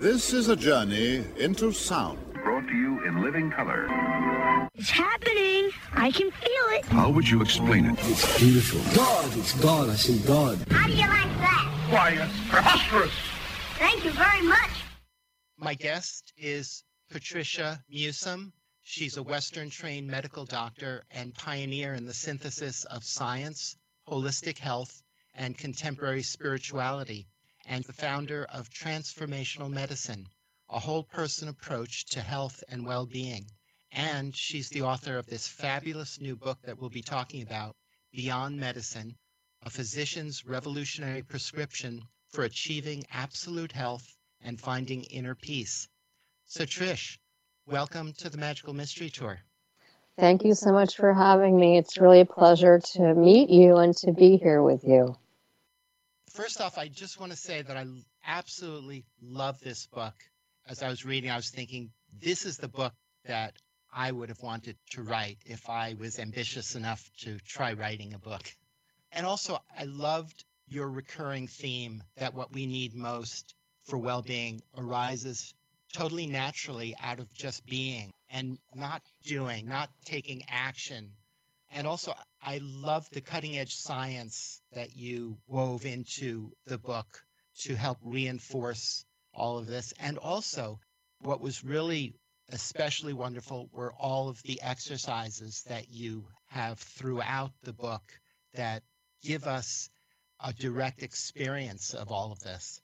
This is a journey into sound. Brought to you in living color. It's happening. I can feel it. How would you explain it? It's beautiful. God, it's God. I see God. How do you like that? Why, it's preposterous. Thank you very much. My guest is Patricia Musim. She's a Western-trained medical doctor and pioneer in the synthesis of science, holistic health, and contemporary spirituality, and the founder of Transformational Medicine, a whole-person approach to health and well-being. And she's the author of this fabulous new book that we'll be talking about, Beyond Medicine, a physician's revolutionary prescription for achieving absolute health and finding inner peace. So Trish, welcome to the Magical Mystery Tour. Thank you so much for having me. It's really a pleasure to meet you and to be here with you. First off, I just want to say that I absolutely love this book. As I was reading, I was thinking, this is the book that I would have wanted to write if I was ambitious enough to try writing a book. And also, I loved your recurring theme that what we need most for well-being arises totally naturally out of just being and not doing, not taking action. And also, I love the cutting-edge science that you wove into the book to help reinforce all of this. And also, what was really especially wonderful were all of the exercises that you have throughout the book that give us a direct experience of all of this.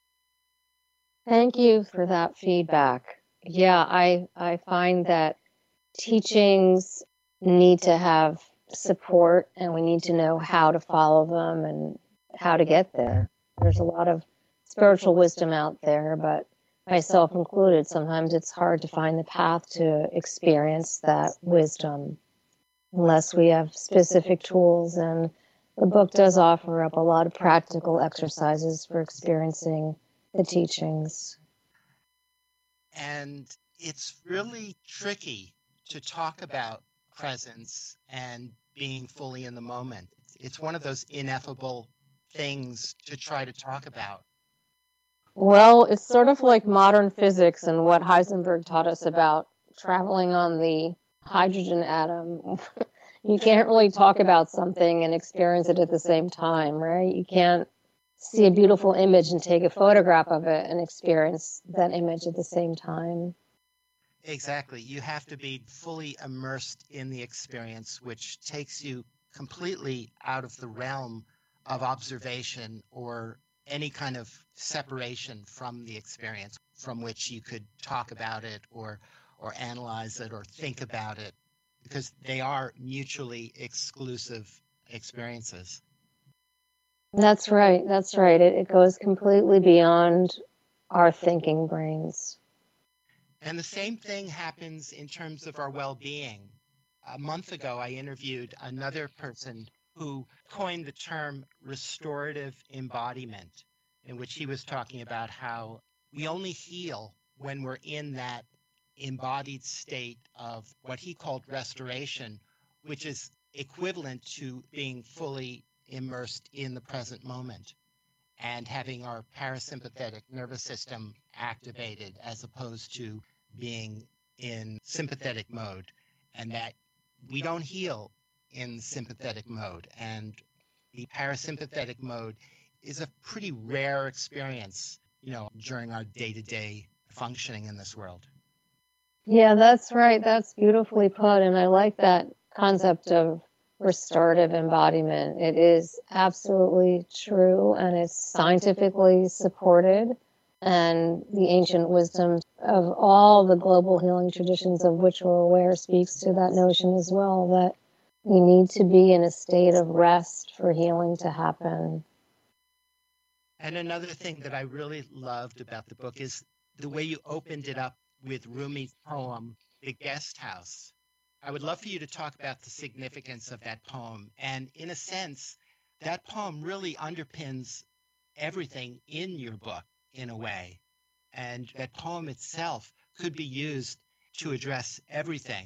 Thank you for that feedback. Yeah, I find that teachings need to have support, and we need to know how to follow them and how to get there. There's a lot of spiritual wisdom out there, but myself included, sometimes it's hard to find the path to experience that wisdom unless we have specific tools. And the book does offer up a lot of practical exercises for experiencing the teachings. And it's really tricky to talk about presence and being fully in the moment. It's one of those ineffable things to try to talk about. Well, it's sort of like modern physics and what Heisenberg taught us about traveling on the hydrogen atom. You can't really talk about something and experience it at the same time, right? You can't see a beautiful image and take a photograph of it and experience that image at the same time. Exactly. You have to be fully immersed in the experience, which takes you completely out of the realm of observation or any kind of separation from the experience from which you could talk about it or analyze it or think about it, because they are mutually exclusive experiences. That's right. That's right. It goes completely beyond our thinking brains. And the same thing happens in terms of our well-being. A month ago, I interviewed another person who coined the term restorative embodiment, in which he was talking about how we only heal when we're in that embodied state of what he called restoration, which is equivalent to being fully immersed in the present moment and having our parasympathetic nervous system activated as opposed to being in sympathetic mode, and that we don't heal in sympathetic mode. And the parasympathetic mode is a pretty rare experience, during our day-to-day functioning in this world. Yeah, that's right. That's beautifully put. And I like that concept of restorative embodiment. It is absolutely true, and it's scientifically supported. And the ancient wisdom of all the global healing traditions of which we're aware speaks to that notion as well, that we need to be in a state of rest for healing to happen. And another thing that I really loved about the book is the way you opened it up with Rumi's poem, The Guest House. I would love for you to talk about the significance of that poem. And in a sense, that poem really underpins everything in your book in a way. And that poem itself could be used to address everything.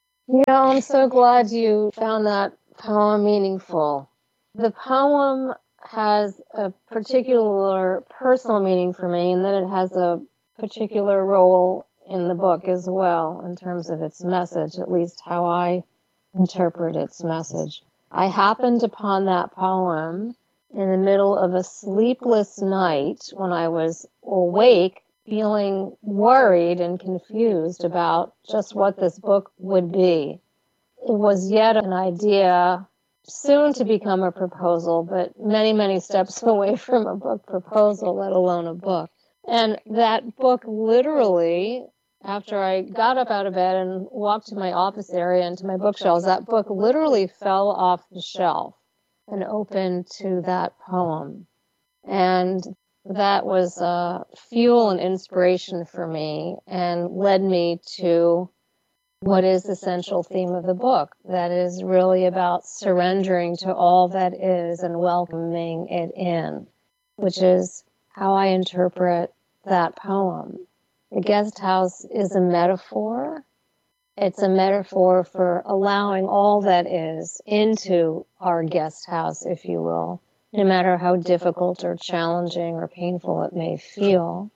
Yeah, I'm so glad you found that poem meaningful. The poem has a particular personal meaning for me, and then it has a particular role in the book as well in terms of its message, at least how I interpret its message. I happened upon that poem in the middle of a sleepless night when I was awake, feeling worried and confused about just what this book would be. It was yet an idea, soon to become a proposal, but many, many steps away from a book proposal, let alone a book. And that book literally, after I got up out of bed and walked to my office area and to my bookshelves, that book literally fell off the shelf and opened to that poem. And that was fuel and inspiration for me and led me to what is the central theme of the book. That is really about surrendering to all that is and welcoming it in, which is how I interpret that poem. The guest house is a metaphor. It's a metaphor for allowing all that is into our guest house, if you will, no matter how difficult or challenging or painful it may feel.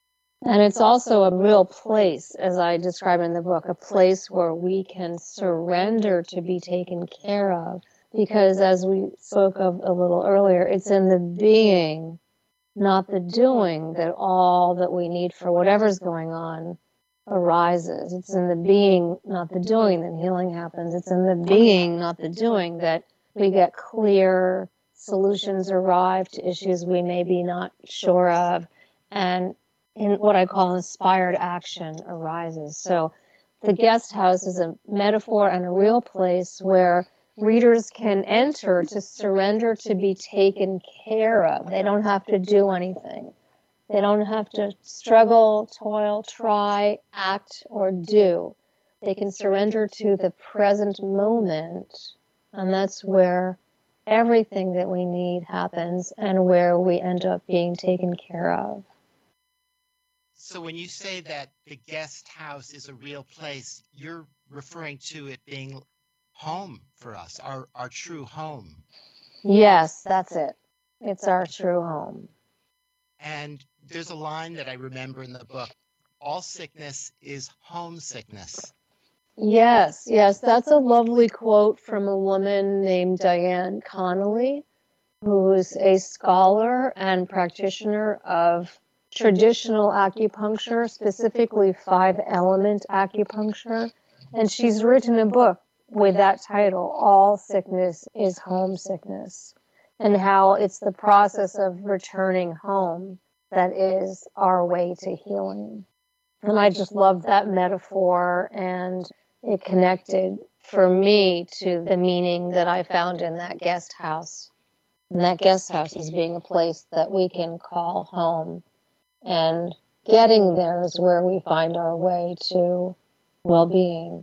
And it's also a real place, as I describe in the book, a place where we can surrender to be taken care of. Because as we spoke of a little earlier, it's in the being, not the doing, that all that we need for whatever's going on arises. It's in the being, not the doing, that healing happens. It's in the being, not the doing, that we get clear solutions arrive to issues we may be not sure of, and in what I call inspired action arises. So the guest house is a metaphor and a real place where readers can enter to surrender to be taken care of. They don't have to do anything. They don't have to struggle, toil, try, act, or do. They can surrender to the present moment, and that's where everything that we need happens and where we end up being taken care of. So when you say that the guest house is a real place, you're referring to it being home for us, our true home. Yes, that's it. It's our true home. And there's a line that I remember in the book, all sickness is homesickness. Yes, that's a lovely quote from a woman named Diane Connolly, who is a scholar and practitioner of traditional acupuncture, specifically 5-element acupuncture. And she's written a book with that title, All Sickness is Homesickness, and how it's the process of returning home that is our way to healing. And I just loved that metaphor, and it connected for me to the meaning that I found in that guest house. And that guest house is being a place that we can call home. And getting there is where we find our way to well-being.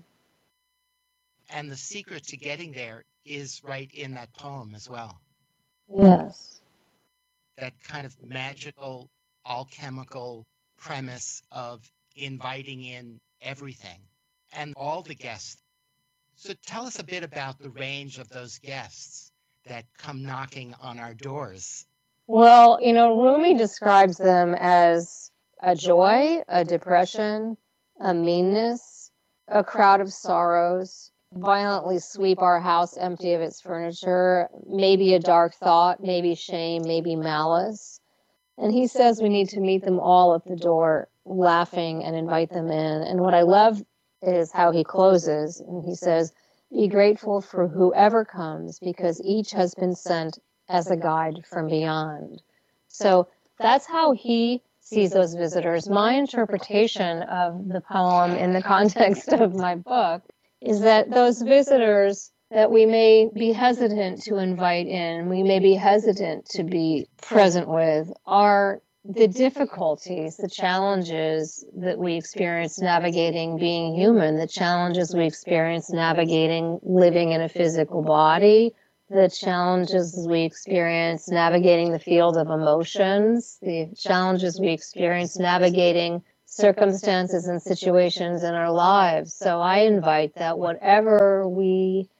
And the secret to getting there is right in that poem as well. Yes. That kind of magical, alchemical premise of inviting in everything and all the guests. So tell us a bit about the range of those guests that come knocking on our doors. Well, Rumi describes them as a joy, a depression, a meanness, a crowd of sorrows, violently sweep our house empty of its furniture, maybe a dark thought, maybe shame, maybe malice. And he says we need to meet them all at the door, laughing, and invite them in. And what I love is how he closes, and he says, be grateful for whoever comes, because each has been sent as a guide from beyond. So that's how he sees those visitors. My interpretation of the poem in the context of my book is that those visitors that we may be hesitant to invite in, we may be hesitant to be present with, are the difficulties, the challenges that we experience navigating being human, the challenges we experience navigating living in a physical body, the challenges we experience navigating the field of emotions, the challenges we experience navigating circumstances and situations in our lives. So I invite that whatever we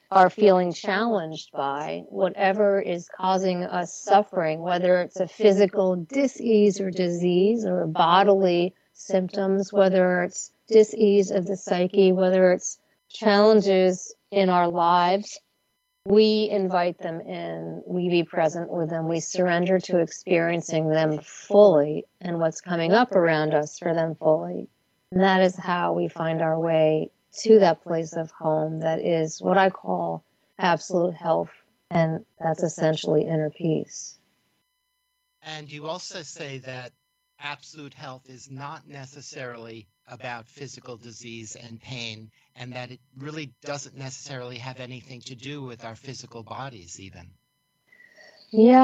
are feeling challenged by, whatever is causing us suffering, whether it's a physical dis-ease or disease or bodily symptoms, whether it's dis-ease of the psyche, whether it's challenges in our lives, we invite them in, we be present with them, we surrender to experiencing them fully and what's coming up around us for them fully. And that is how we find our way to that place of home that is what I call absolute health, and that's essentially inner peace. And you also say that absolute health is not necessarily about physical disease and pain, and that it really doesn't necessarily have anything to do with our physical bodies even. Yeah,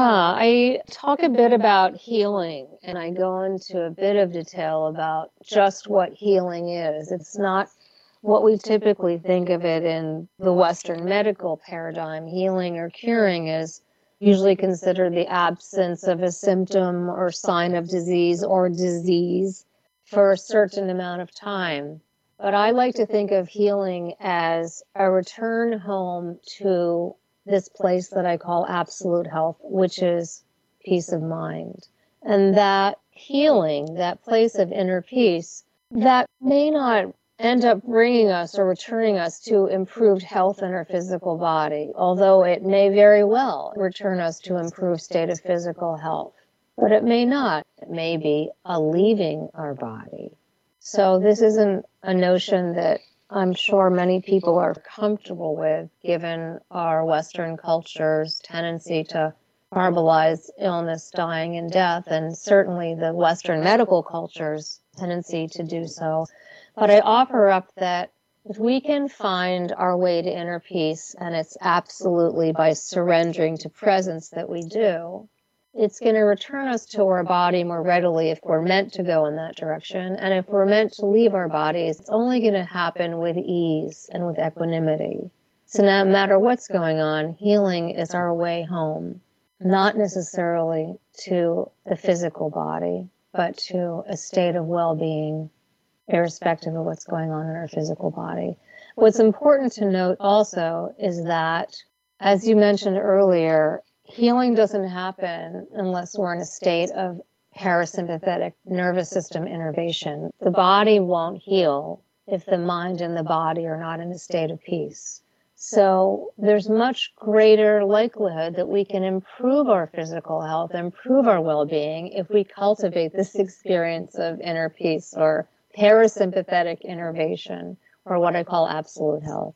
I talk a bit about healing, and I go into a bit of detail about just what healing is. It's not what we typically think of it in the Western medical paradigm. Healing or curing is usually considered the absence of a symptom or sign of disease or disease for a certain amount of time. But I like to think of healing as a return home to this place that I call absolute health, which is peace of mind. And that healing, that place of inner peace, that may not end up bringing us or returning us to improved health in our physical body, although it may very well return us to improved state of physical health. But it may not. It may be a leaving our body. So this isn't a notion that I'm sure many people are comfortable with, given our Western culture's tendency to normalize illness, dying, and death, and certainly the Western medical culture's tendency to do so. But I offer up that if we can find our way to inner peace, and it's absolutely by surrendering to presence that we do, it's going to return us to our body more readily if we're meant to go in that direction. And if we're meant to leave our bodies, it's only going to happen with ease and with equanimity. So no matter what's going on, healing is our way home, not necessarily to the physical body, but to a state of well-being, irrespective of what's going on in our physical body. What's important to note also is that, as you mentioned earlier, healing doesn't happen unless we're in a state of parasympathetic nervous system innervation. The body won't heal if the mind and the body are not in a state of peace. So there's much greater likelihood that we can improve our physical health, improve our well-being, if we cultivate this experience of inner peace or parasympathetic innervation, or what I call absolute health.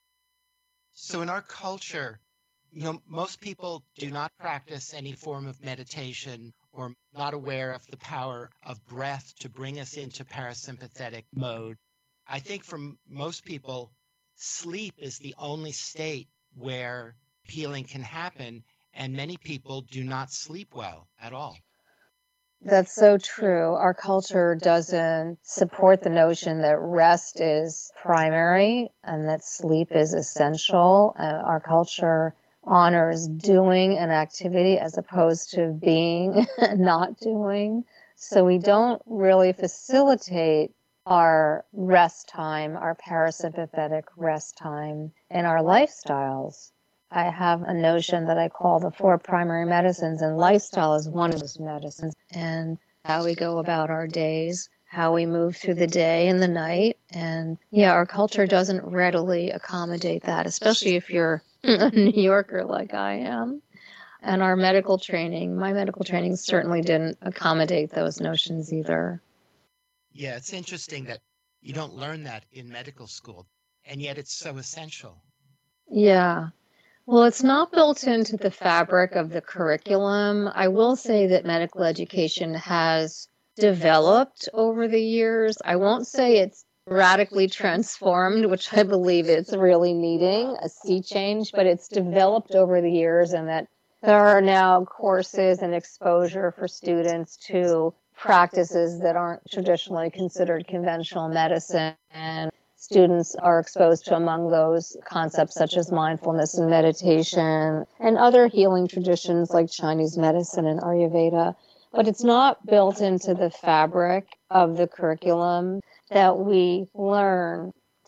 So in our culture, most people do not practice any form of meditation or not aware of the power of breath to bring us into parasympathetic mode. I think for most people, sleep is the only state where healing can happen, and many people do not sleep well at all. That's so true. Our culture doesn't support the notion that rest is primary and that sleep is essential. Our culture honors doing an activity as opposed to being not doing. So we don't really facilitate our rest time, our parasympathetic rest time in our lifestyles. I have a notion that I call the 4 primary medicines, and lifestyle is one of those medicines. And how we go about our days, how we move through the day and the night. And yeah, our culture doesn't readily accommodate that, especially if you're a New Yorker like I am. And our medical training, my medical training certainly didn't accommodate those notions either. Yeah, it's interesting that you don't learn that in medical school, and yet it's so essential. Yeah. Well, it's not built into the fabric of the curriculum. I will say that medical education has developed over the years. I won't say it's radically transformed, which I believe it's really needing, a sea change, but it's developed over the years, and that there are now courses and exposure for students to practices that aren't traditionally considered conventional medicine, and students are exposed to, among those, concepts such as mindfulness and meditation and other healing traditions like Chinese medicine and Ayurveda. But it's not built into the fabric of the curriculum that we learn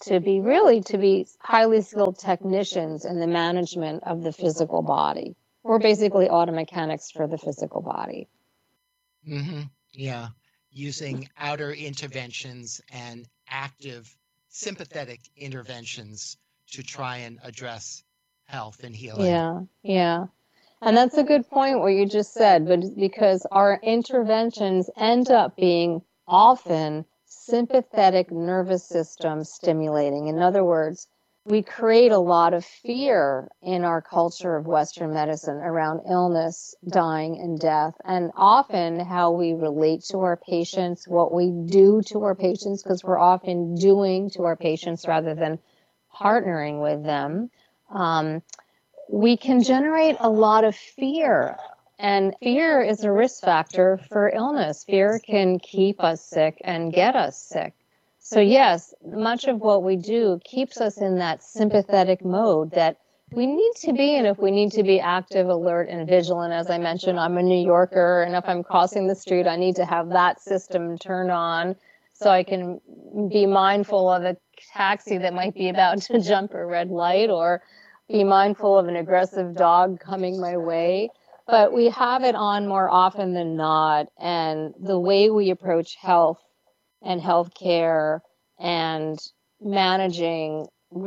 to be highly skilled technicians in the management of the physical body. We're basically auto mechanics for the physical body. Mm-hmm. Yeah. Using outer interventions and active sympathetic interventions to try and address health and healing. Yeah, yeah. And that's a good point what you just said, but because our interventions end up being often sympathetic nervous system stimulating. In other words, we create a lot of fear in our culture of Western medicine around illness, dying, and death, and often how we relate to our patients, what we do to our patients, because we're often doing to our patients rather than partnering with them. We can generate a lot of fear, and fear is a risk factor for illness. Fear can keep us sick and get us sick. So yes, much of what we do keeps us in that sympathetic mode that we need to be in if we need to be active, alert, and vigilant. As I mentioned, I'm a New Yorker, and if I'm crossing the street, I need to have that system turned on so I can be mindful of a taxi that might be about to jump a red light, or be mindful of an aggressive dog coming my way. But we have it on more often than not, and the way we approach health and healthcare and managing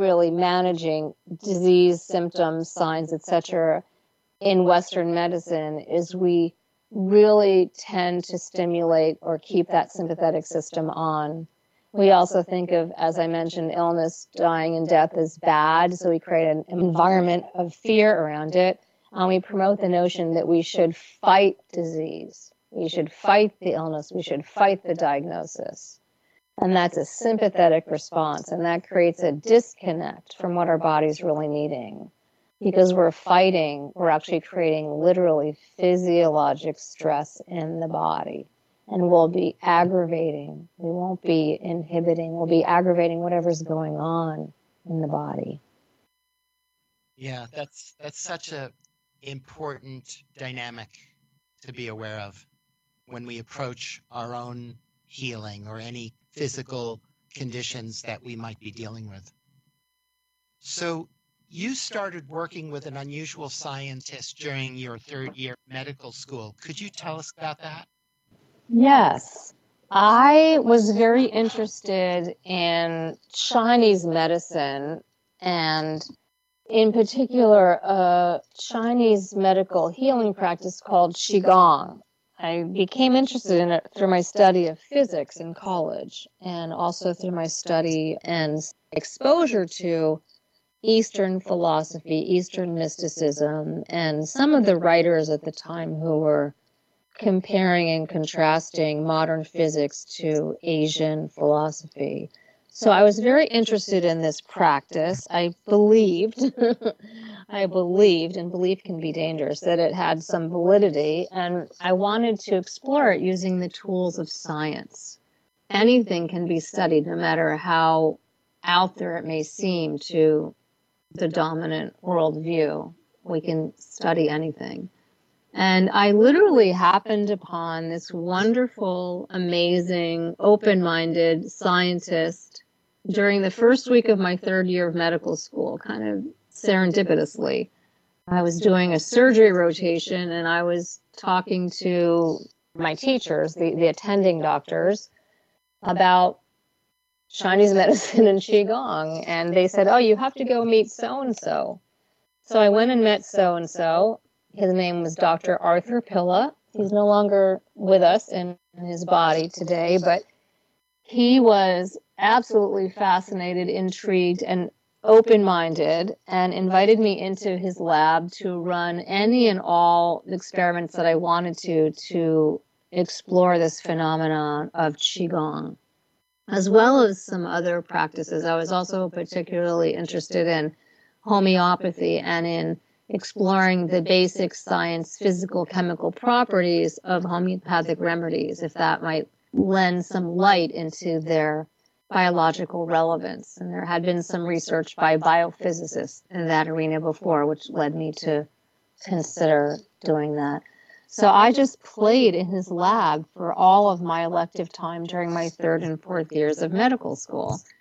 disease, symptoms, signs, etc. in Western medicine is we really tend to stimulate or keep that sympathetic system on. We also think of, as I mentioned, illness, dying, and death as bad, so we create an environment of fear around it, and we promote the notion that we should fight disease. We should fight the illness. We should fight the diagnosis. And that's a sympathetic response, and that creates a disconnect from what our body's really needing. Because we're fighting, we're actually creating literally physiologic stress in the body. And we'll be aggravating. We won't be inhibiting. We'll be aggravating whatever's going on in the body. Yeah, that's such a important dynamic to be aware of when we approach our own healing or any physical conditions that we might be dealing with. So you started working with an unusual scientist during your third year of medical school. Could you tell us about that? Yes. I was very interested in Chinese medicine, and in particular, a Chinese medical healing practice called Qigong. I became interested in it through my study of physics in college, and also through my study and exposure to Eastern philosophy, Eastern mysticism, and some of the writers at the time who were comparing and contrasting modern physics to Asian philosophy. So I was very interested in this practice. I believed, and belief can be dangerous, that it had some validity, and I wanted to explore it using the tools of science. Anything can be studied, no matter how out there it may seem to the dominant worldview. We can study anything. And I literally happened upon this wonderful, amazing, open-minded scientist during the first week of my third year of medical school, kind of serendipitously. I was doing a surgery rotation, and I was talking to my teachers, the attending doctors, about Chinese medicine and Qigong. And they said, oh, you have to go meet so-and-so. So I went and met so-and-so. His name was Dr. Arthur Pilla. He's no longer with us in his body today, but he was absolutely fascinated, intrigued, and open-minded, and invited me into his lab to run any and all experiments that I wanted to explore this phenomenon of Qigong, as well as some other practices. I was also particularly interested in homeopathy and in exploring the basic science, physical, chemical properties of homeopathic remedies, if that might lend some light into their biological relevance. And there had been some research by biophysicists in that arena before, which led me to consider doing that. So I just played in his lab for all of my elective time during my third and fourth years of medical school.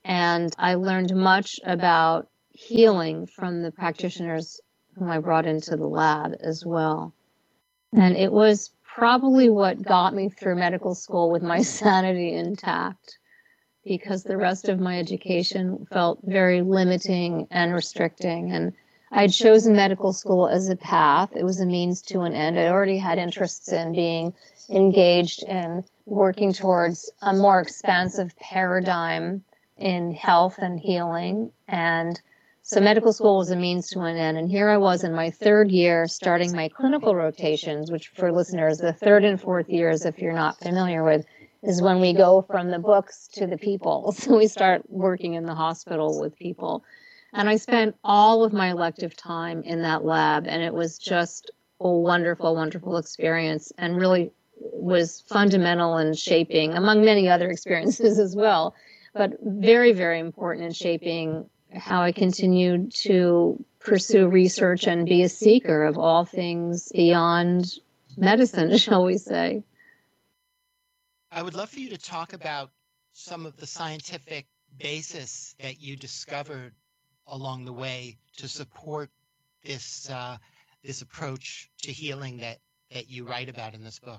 And I learned much about healing from the practitioners whom I brought into the lab as well. And it was probably what got me through medical school with my sanity intact, because the rest of my education felt very limiting and restricting. And I'd chosen medical school as a path. It was a means to an end. I already had interests in being engaged in working towards a more expansive paradigm in health and healing. And so medical school was a means to an end. And here I was in my third year starting my clinical rotations, which for listeners, the third and fourth years, if you're not familiar with, is when we go from the books to the people. So we start working in the hospital with people. And I spent all of my elective time in that lab, and it was just a wonderful, wonderful experience, and really was fundamental in shaping, among many other experiences as well, but very, very important in shaping how I continued to pursue research and be a seeker of all things beyond medicine, shall we say. I would love for you to talk about some of the scientific basis that you discovered along the way to support this this approach to healing that you write about in this book.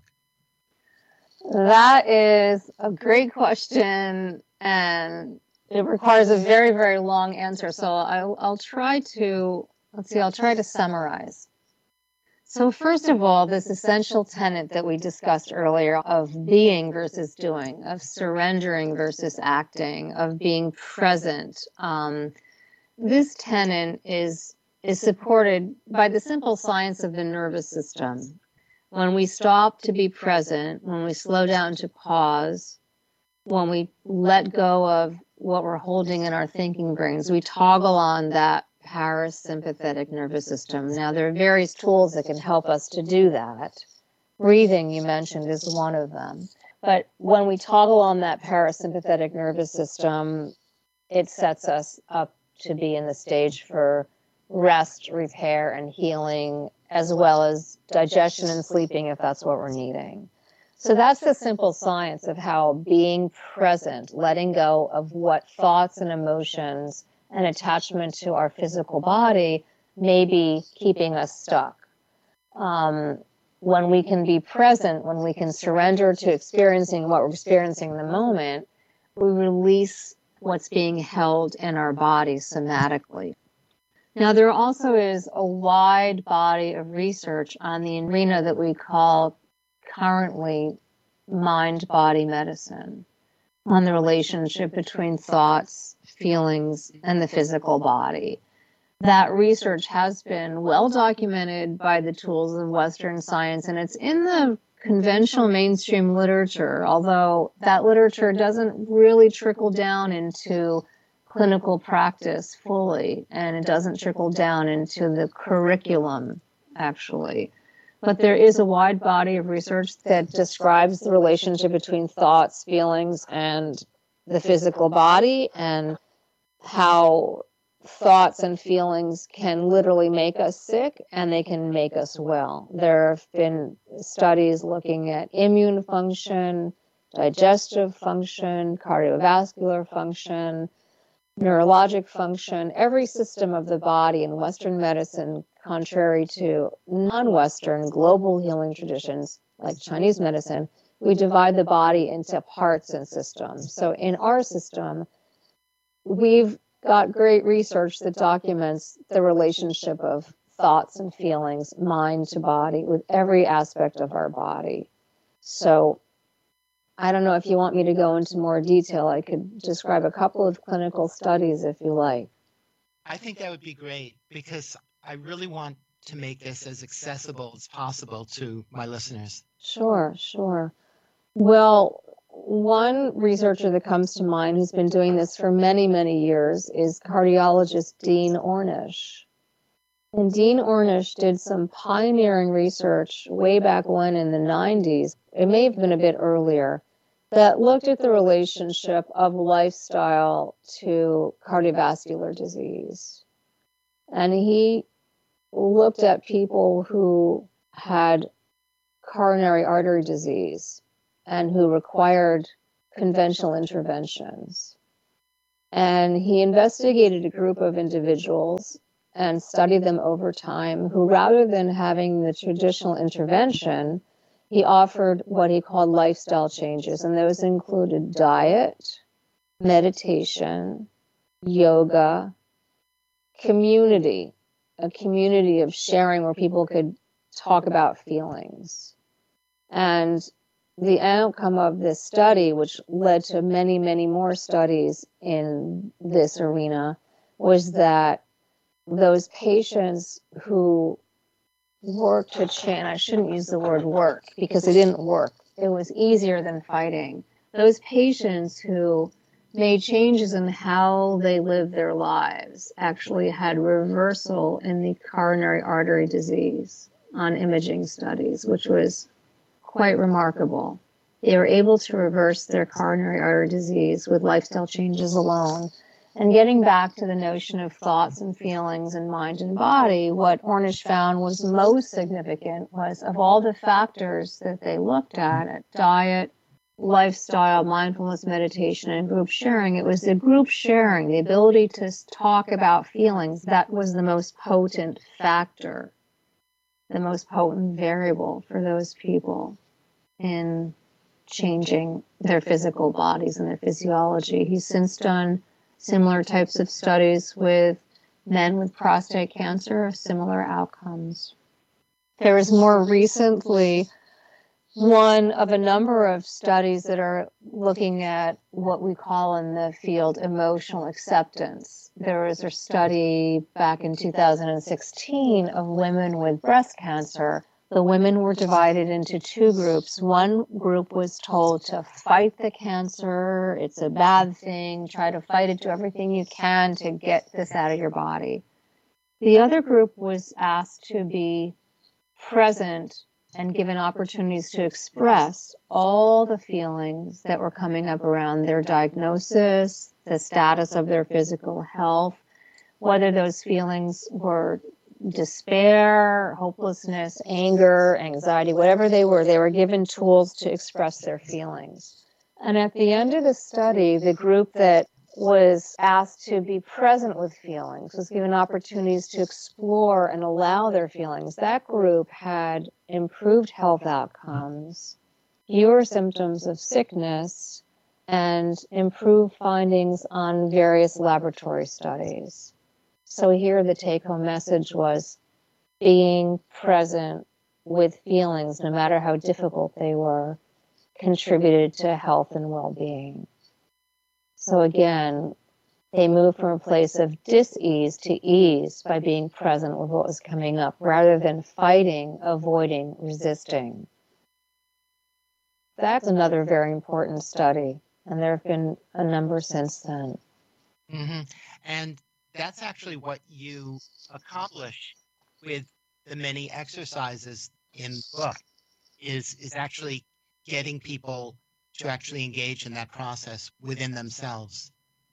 That is a great question, and it requires a very, very long answer. So I'll try to summarize. So first of all, this essential tenet that we discussed earlier of being versus doing, of surrendering versus acting, of being present, this tenet is supported by the simple science of the nervous system. When we stop to be present, when we slow down to pause, when we let go of what we're holding in our thinking brains, we toggle on that parasympathetic nervous system. Now, there are various tools that can help us to do that. Breathing, you mentioned, is one of them. But when we toggle on that parasympathetic nervous system, it sets us up to be in the stage for rest, repair, and healing, as well as digestion and sleeping if that's what we're needing. So that's the simple science of how being present, letting go of what thoughts and emotions and attachment to our physical body may be keeping us stuck. When we can be present, when we can surrender to experiencing what we're experiencing in the moment, we release what's being held in our body somatically. Now, there also is a wide body of research on the arena that we call currently mind-body medicine, on the relationship between thoughts, feelings, and the physical body. That research has been well documented by the tools of Western science, and it's in the conventional mainstream literature, although that literature doesn't really trickle down into clinical practice fully, and it doesn't trickle down into the curriculum, actually. But there is a wide body of research that describes the relationship between thoughts, feelings, and the physical body, and how thoughts and feelings can literally make us sick and they can make us well. There have been studies looking at immune function, digestive function, cardiovascular function, neurologic function, every system of the body in Western medicine, contrary to non-Western global healing traditions like Chinese medicine, we divide the body into parts and systems. So in our system, we've got great research that documents the relationship of thoughts and feelings, mind to body, with every aspect of our body. So I don't know if you want me to go into more detail. I could describe a couple of clinical studies if you like. I think that would be great, because I really want to make this as accessible as possible to my listeners. Sure. Well, one researcher that comes to mind who's been doing this for many, many years is cardiologist Dean Ornish. And Dean Ornish did some pioneering research way back when in the 90s, it may have been a bit earlier, that looked at the relationship of lifestyle to cardiovascular disease. And he looked at people who had coronary artery disease and who required conventional interventions. And he investigated a group of individuals and studied them over time who, rather than having the traditional intervention, he offered what he called lifestyle changes. And those included diet, meditation, yoga, community, a community of sharing where people could talk about feelings. And the outcome of this study, which led to many, many more studies in this arena, was that those patients who worked to change, I shouldn't use the word work because it didn't work. It was easier than fighting. Those patients who made changes in how they lived their lives actually had reversal in the coronary artery disease on imaging studies, which was quite remarkable. They were able to reverse their coronary artery disease with lifestyle changes alone. And getting back to the notion of thoughts and feelings and mind and body, what Ornish found was most significant was of all the factors that they looked at diet, lifestyle, mindfulness, meditation, and group sharing, it was the group sharing, the ability to talk about feelings, that was the most potent factor, the most potent variable for those people in changing their physical bodies and their physiology. He's since done similar types of studies with men with prostate cancer, similar outcomes. There was more recently one of a number of studies that are looking at what we call in the field emotional acceptance. There was a study back in 2016 of women with breast cancer. The women were divided into two groups. One group was told to fight the cancer, it's a bad thing, try to fight it, do everything you can to get this out of your body. The other group was asked to be present and given opportunities to express all the feelings that were coming up around their diagnosis, the status of their physical health, whether those feelings were despair, hopelessness, anger, anxiety, whatever they were given tools to express their feelings. And at the end of the study, the group that was asked to be present with feelings was given opportunities to explore and allow their feelings. That group had improved health outcomes, fewer symptoms of sickness, and improved findings on various laboratory studies. So here the take-home message was being present with feelings, no matter how difficult they were, contributed to health and well-being. So again, they moved from a place of dis-ease to ease by being present with what was coming up, rather than fighting, avoiding, resisting. That's another very important study, and there have been a number since then. Mm-hmm. And that's actually what you accomplish with the many exercises in the book, is actually getting people to actually engage in that process within themselves.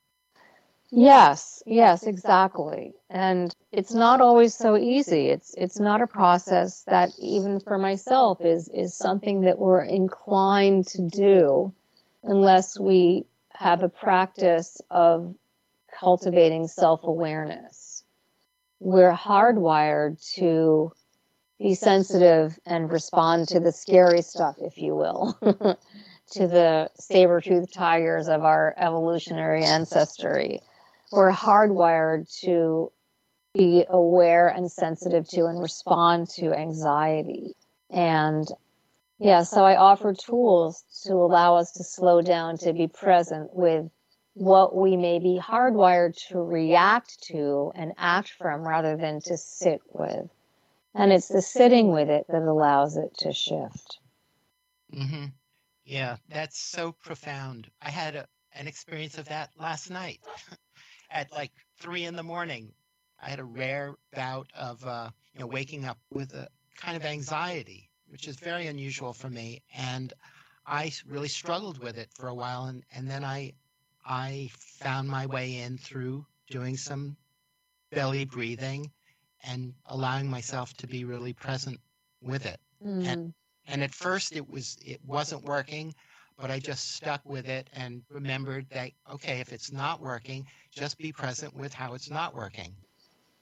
Yes, exactly. And it's not always so easy. It's not a process that, even for myself, is something that we're inclined to do unless we have a practice of cultivating self-awareness. We're hardwired to be sensitive and respond to the scary stuff, if you will, to the saber-toothed tigers of our evolutionary ancestry. We're hardwired to be aware and sensitive to and respond to anxiety. And so I offer tools to allow us to slow down, to be present with what we may be hardwired to react to and act from, rather than to sit with. And it's the sitting with it that allows it to shift. Mm-hmm. Yeah, that's so profound. I had an experience of that last night at like 3 a.m. I had a rare bout of waking up with a kind of anxiety, which is very unusual for me. And I really struggled with it for a while. And then I found my way in through doing some belly breathing and allowing myself to be really present with it. And at first it wasn't working, but I just stuck with it and remembered that, okay, if it's not working, just be present with how it's not working.